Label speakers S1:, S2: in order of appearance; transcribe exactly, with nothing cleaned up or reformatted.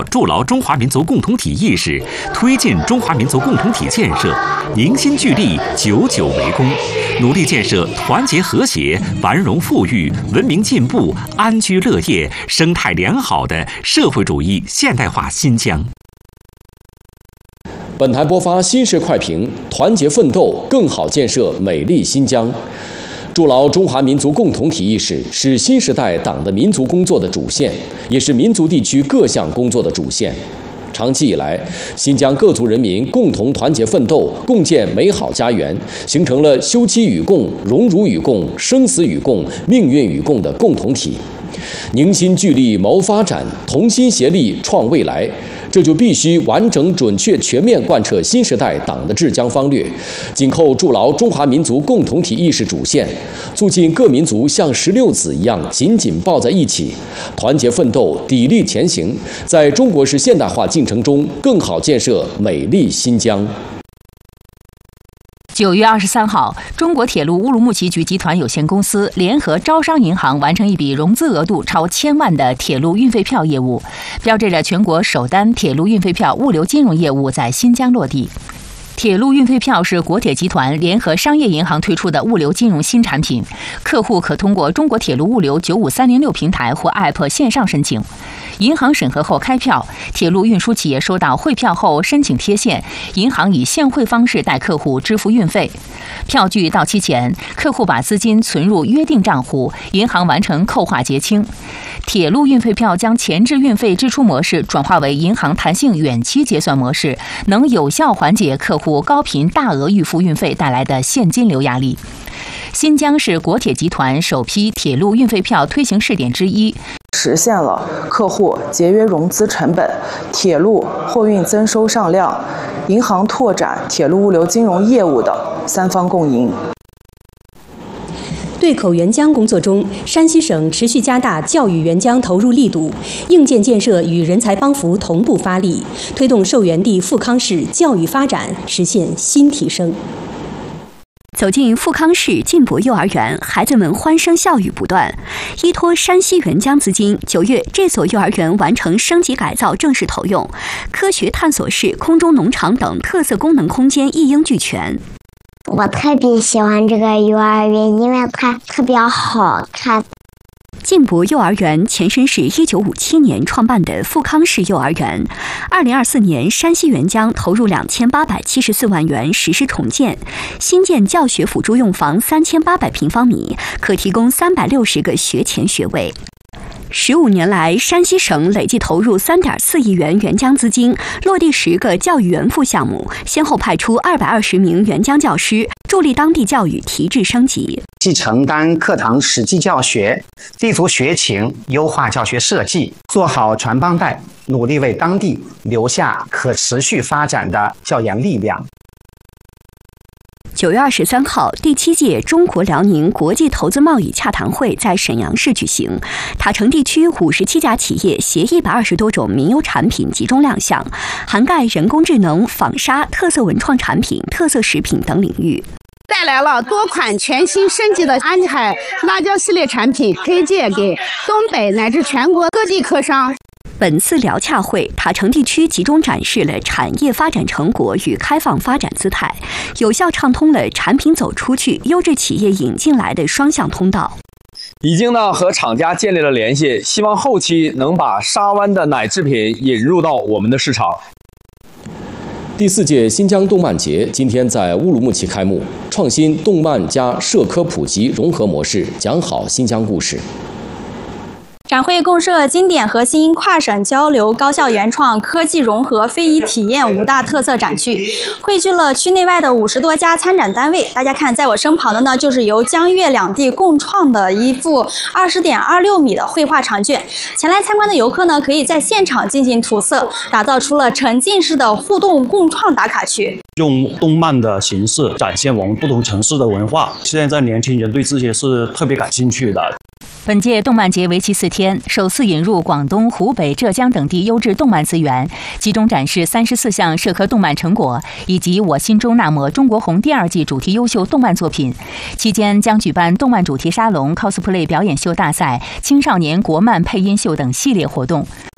S1: 票筑牢中华民族共同体意识，推进中华民族共同体建设，凝心聚力，久久为功，努力建设团结和谐、繁荣富裕、文明进步、安居乐业、生态良好的社会主义现代化新疆。
S2: 本台播发新式快评：团结奋斗，更好建设美丽新疆。筑牢中华民族共同体意识是新时代党的民族工作的主线，也是民族地区各项工作的主线。长期以来，新疆各族人民共同团结奋斗，共建美好家园，形成了休戚与共、荣辱与共、生死与共、命运与共的共同体。凝心聚力谋发展，同心协力创未来。这就必须完整、准确、全面贯彻新时代党的治疆方略，紧扣筑牢中华民族共同体意识主线，促进各民族像石榴籽一样紧紧抱在一起，团结奋斗，砥砺前行，在中国式现代化进程中更好建设美丽新疆。
S3: 九月二十三号，中国铁路乌鲁木齐局集团有限公司联合招商银行完成一笔融资额度超千万的铁路运费票业务，标志着全国首单铁路运费票物流金融业务在新疆落地。铁路运费票是国铁集团联合商业银行推出的物流金融新产品，客户可通过中国铁路物流九五三零六平台或 A P P 线上申请，银行审核后开票，铁路运输企业收到汇票后申请贴现，银行以现汇方式代客户支付运费。票据到期前，客户把资金存入约定账户，银行完成扣划结清。铁路运费票将前置运费支出模式转化为银行弹性远期结算模式，能有效缓解客户高频大额预付运费带来的现金流压力。新疆是国铁集团首批铁路运费票推行试点之一，
S4: 实现了客户节约融资成本、铁路货运增收上量、银行拓展铁路物流金融业务的三方共赢。
S5: 对口援疆工作中，山西省持续加大教育援疆投入力度，硬件建设与人才帮扶同步发力，推动受援地富康市教育发展实现新提升。
S6: 走进富康市进博幼儿园，孩子们欢声笑语不断。依托山西援疆资金，九月这所幼儿园完成升级改造，正式投用，科学探索室、空中农场等特色功能空间一应俱全。
S7: 我特别喜欢这个幼儿园，因为它特别好看。
S6: 进博幼儿园前身是一九五七年创办的富康市幼儿园，二零二四年山西援疆投入两千八百七十四万元实施重建，新建教学辅助用房三千八百平方米，可提供三百六十个学前学位。十五年来，山西省累计投入三点四亿元援疆资金，落地十个教育援助项目，先后派出二百二十名援疆教师，助力当地教育提质升级。
S8: 既承担课堂实际教学，立足学情，优化教学设计，做好传帮带，努力为当地留下可持续发展的教研力量。
S6: 九月二十三号，第七届中国辽宁国际投资贸易洽谈会在沈阳市举行，塔城地区五十七家企业携一百二十多种民优产品集中亮相，涵盖人工智能、纺纱、特色文创产品、特色食品等领域。
S9: 带来了多款全新升级的安海辣椒系列产品，推荐给东北乃至全国各地客商。
S6: 本次辽洽会，塔城地区集中展示了产业发展成果与开放发展姿态，有效畅通了产品走出去、优质企业引进来的双向通道。
S10: 已经呢和厂家建立了联系，希望后期能把沙湾的奶制品引入到我们的市场。
S2: 第四届新疆动漫节今天在乌鲁木齐开幕，创新动漫加社科普及融合模式，讲好新疆故事。
S11: 展会共设经典核心、跨省交流、高校原创、科技融合、非遗体验五大特色展区，汇聚了区内外的五十多家参展单位。大家看，在我身旁的呢，就是由疆越两地共创的一幅二十点二六米的绘画长卷。前来参观的游客呢，可以在现场进行涂色，打造出了沉浸式的互动共创打卡区。
S12: 用动漫的形式展现我们不同城市的文化，现在年轻人对这些是特别感兴趣的。
S3: 本届动漫节为期四天，首次引入广东、湖北、浙江等地优质动漫资源，集中展示三十四项社科动漫成果，以及我心中那抹中国红第二季主题优秀动漫作品。期间将举办动漫主题沙龙、cosplay 表演秀大赛、青少年国漫配音秀等系列活动。